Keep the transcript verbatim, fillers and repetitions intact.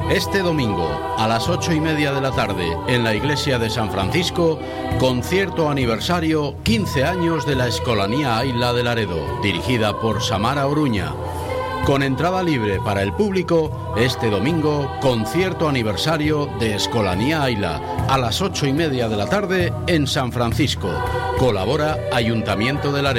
Este domingo, a las ocho y media de la tarde, en la iglesia de San Francisco, concierto aniversario quince años de la Escolanía Aila de Laredo, dirigida por Samara Oruña. Con entrada libre para el público, este domingo, concierto aniversario de Escolanía Aila, a las ocho y media de la tarde en San Francisco. Colabora Ayuntamiento de Laredo.